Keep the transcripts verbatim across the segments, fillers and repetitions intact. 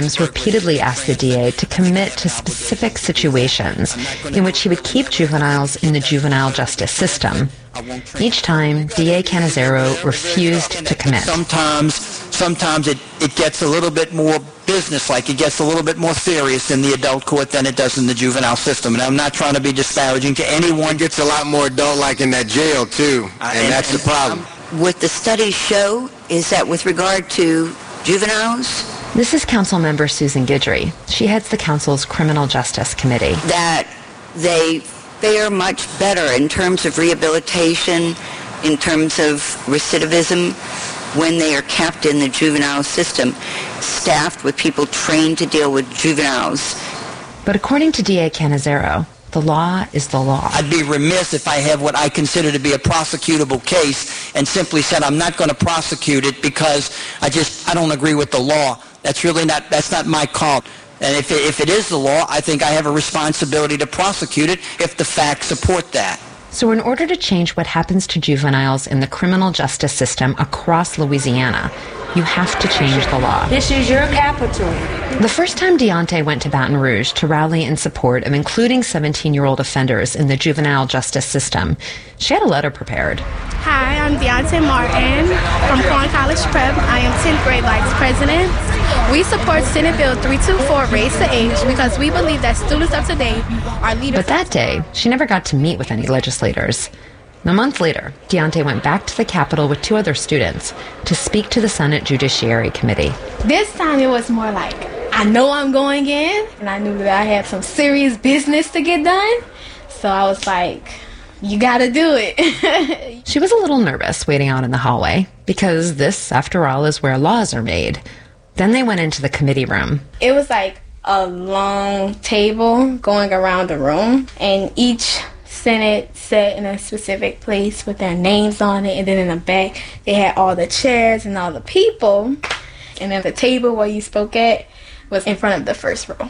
repeatedly asked the D A to commit to specific situations in which he would keep juveniles in the juvenile justice system. Each time, D A Cannizzaro refused to commit. Sometimes, sometimes it, it gets a little bit more business-like. It gets a little bit more serious in the adult court than it does in the juvenile system. And I'm not trying to be disparaging to anyone. It gets a lot more adult-like in that jail, too. And, and that's and, the problem. Um, what the studies show is that with regard to juveniles, this is Council Member Susan Guidry. She heads the Council's Criminal Justice Committee. That they fare much better in terms of rehabilitation, in terms of recidivism, when they are kept in the juvenile system, staffed with people trained to deal with juveniles. But according to D A Cannizzaro, the law is the law. I'd be remiss if I have what I consider to be a prosecutable case and simply said I'm not going to prosecute it because I just, I don't agree with the law. That's really not, that's not my call. And if it, if it is the law, I think I have a responsibility to prosecute it if the facts support that. So in order to change what happens to juveniles in the criminal justice system across Louisiana, you have to change the law. This is your capital. The first time Deontay went to Baton Rouge to rally in support of including seventeen-year-old offenders in the juvenile justice system, she had a letter prepared. Hi, I'm Deontay Martin from Corn College Prep. I am tenth grade Vice President. We support Senate Bill three twenty-four, Raise the Age, because we believe that students of today are leaders. But that day, she never got to meet with any legislators. A month later, Deontay went back to the Capitol with two other students to speak to the Senate Judiciary Committee. This time it was more like, I know I'm going in, and I knew that I had some serious business to get done. So I was like, you gotta do it. She was a little nervous waiting out in the hallway, because this, after all, is where laws are made. Then they went into the committee room. It was like a long table going around the room, and each Senate sat in a specific place with their names on it, and then in the back they had all the chairs and all the people, and then the table where you spoke at was in front of the first row.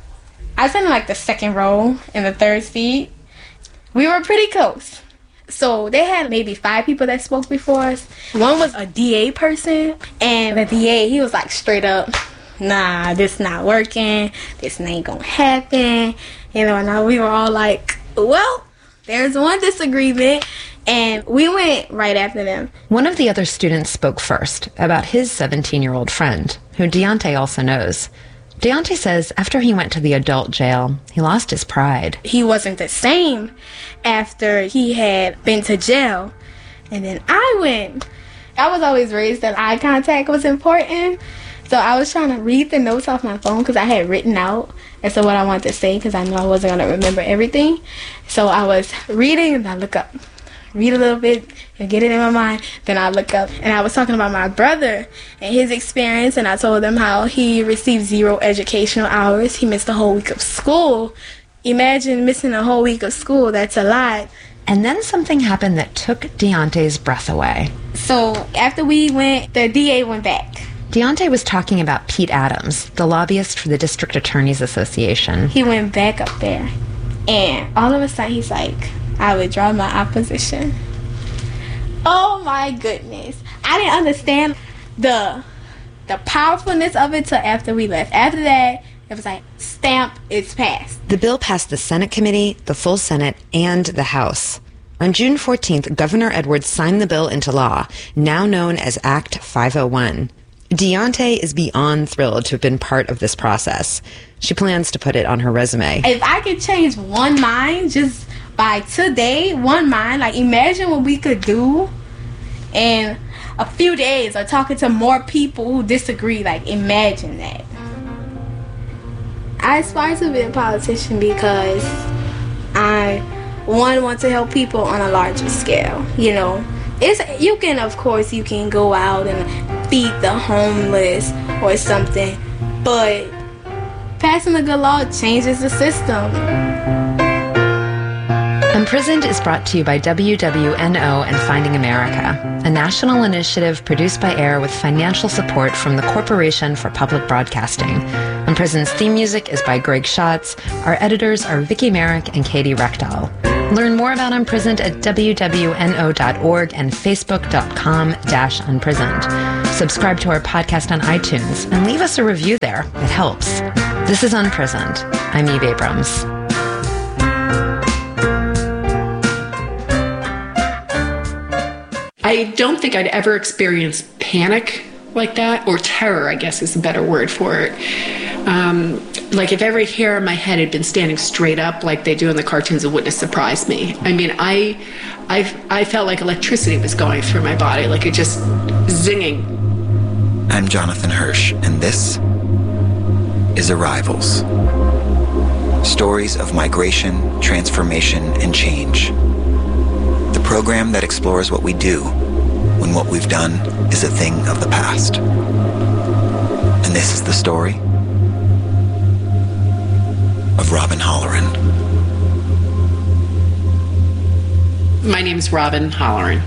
I sat in like the second row in the third seat. We were pretty close. So they had maybe five people that spoke before us. One was a D A person, and the D A, he was like straight up, nah, this not working, this ain't gonna happen, you know, and we were all like, well, there's one disagreement, and we went right after them. One of the other students spoke first about his seventeen-year-old friend, who Deontay also knows. Deontay says after he went to the adult jail, he lost his pride. He wasn't the same after he had been to jail. And then I went. I was always raised that eye contact was important. So I was trying to read the notes off my phone because I had written out as to what I wanted to say because I knew I wasn't going to remember everything. So I was reading and I look up. Read a little bit and get it in my mind, then I look up. And I was talking about my brother and his experience, and I told him how he received zero educational hours. He missed a whole week of school. Imagine missing a whole week of school. That's a lot. And then something happened that took Deontay's breath away. So after we went, the D A went back. Deontay was talking about Pete Adams, the lobbyist for the District Attorneys Association. He went back up there, and all of a sudden he's like, I withdraw my opposition. Oh my goodness. I didn't understand the the powerfulness of it till after we left. After that, it was like, stamp, it's passed. The bill passed the Senate committee, the full Senate, and the House. On June fourteenth, Governor Edwards signed the bill into law, now known as Act five oh one. Deontay is beyond thrilled to have been part of this process. She plans to put it on her resume. If I could change one mind just by today, one mind, like imagine what we could do in a few days, or talking to more people who disagree. Like imagine that. I aspire to be a politician because I, one, want to help people on a larger scale. You know, it's you can, of course, you can go out and feed the homeless or something, but passing a good law changes the system. Imprisoned is brought to you by W W N O and Finding America, a national initiative produced by AIR with financial support from the Corporation for Public Broadcasting. Imprisoned's theme music is by Greg Schatz. Our editors are Vicki Merrick and Katie Reckdahl. Learn more about Imprisoned at W W N O dot org and Facebook dot com slash Unprisoned. Subscribe to our podcast on iTunes and leave us a review there. It helps. This is Unprisoned. I'm Eve Abrams. I don't think I'd ever experienced panic like that, or terror, I guess is a better word for it. Um, like if every hair on my head had been standing straight up like they do in the cartoons, it wouldn't have surprised me. I mean, I, I, I felt like electricity was going through my body, like it just zinging. I'm Jonathan Hirsch, and this is Arrivals. Stories of migration, transformation, and change. The program that explores what we do when what we've done is a thing of the past. And this is the story of Robin Holleran. My name's Robin Holleran.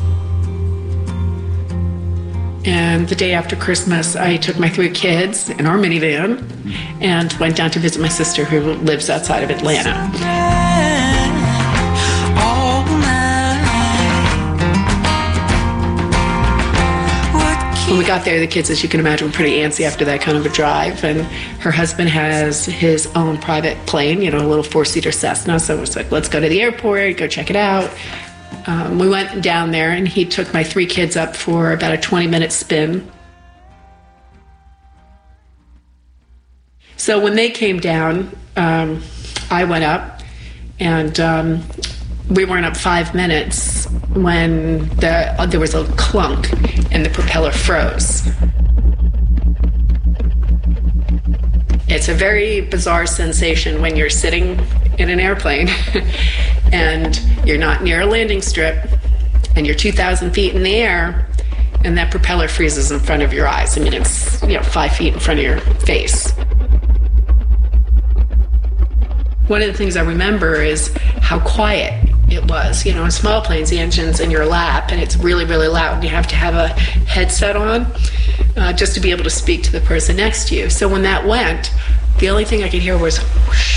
And the day after Christmas, I took my three kids in our minivan and went down to visit my sister who lives outside of Atlanta. When we got there, the kids, as you can imagine, were pretty antsy after that kind of a drive. And her husband has his own private plane, you know, a little four-seater Cessna. So it was like, let's go to the airport, go check it out. Um, we went down there, and he took my three kids up for about a twenty-minute spin. So when they came down, um, I went up, and um, we weren't up five minutes when the, uh, there was a clunk and the propeller froze. It's a very bizarre sensation when you're sitting in an airplane and you're not near a landing strip and you're two thousand feet in the air and that propeller freezes in front of your eyes. I mean, it's, you know, five feet in front of your face. One of the things I remember is how quiet it was. You know, in small planes, the engine's in your lap, and it's really, really loud, and you have to have a headset on uh, just to be able to speak to the person next to you. So when that went, the only thing I could hear was whoosh,